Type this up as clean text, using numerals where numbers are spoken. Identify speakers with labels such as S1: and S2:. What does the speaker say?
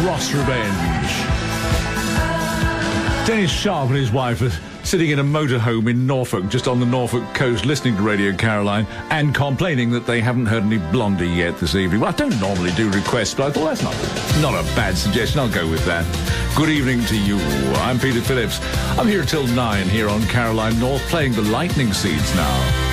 S1: Ross Revenge. Dennis Sharp and his wife are sitting in a motorhome in Norfolk, just on the Norfolk coast, listening to Radio Caroline and complaining that they haven't heard any Blondie yet this evening. Well, I don't normally do requests, but I thought that's not a bad suggestion. I'll go with that. Good evening to you. I'm Peter Phillips. I'm here till 9 here on Caroline North, playing the Lightning Seeds now.